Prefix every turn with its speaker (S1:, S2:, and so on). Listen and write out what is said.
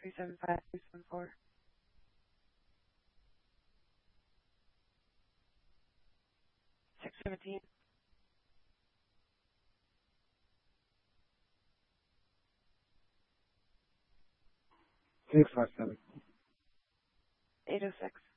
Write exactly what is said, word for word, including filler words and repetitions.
S1: three seven five three seven four. Six seventeen.
S2: Six five seven.
S1: Eight oh six.